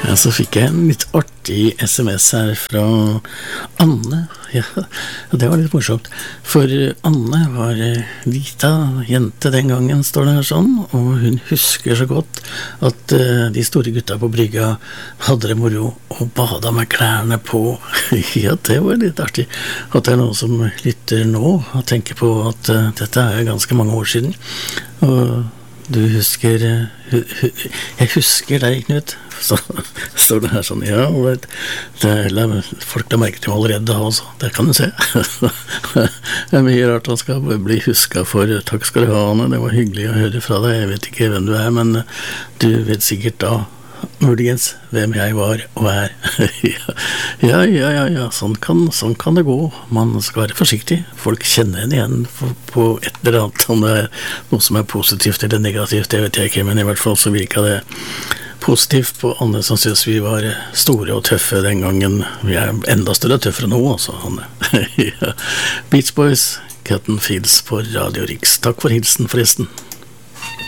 Ja, så fikk jeg en litt artig SMS her fra Anne. Ja, det var litt morsomt. For Anne var lita jente den gangen, står det her sånn, og hun husker så godt at de store gutta på brygga hadde det moro og bada med klærne på. Ja, det var litt artig. At det er noen som lytter nå og tenker på at dette er ganske mange år siden. Og du husker jeg husker deg, Knut. Så står det her sånn, ja, folk la merke til allerede da også, det kan du se. Det er mye rart han skal bli husket for. Takk skal du ha, Anne, det var hyggelig å høre fra deg. Jeg vet ikke hvem du er, men du vet sikkert da muligens hvem jeg var og er. Ja, sånn kan det gå. Man skal være forsiktig. Folk kjenner en igjen på et eller annet, om det er noe som er positivt eller negativt, det vet jeg ikke, men i hvert fall så virket det positivt på Anne som synes vi var store og tøffe den gangen. Vi er enda større og tøffere nå, altså, Anne. Ja. Beach Boys, Cotton Fields på Radio Riks. Takk for hilsen, forresten.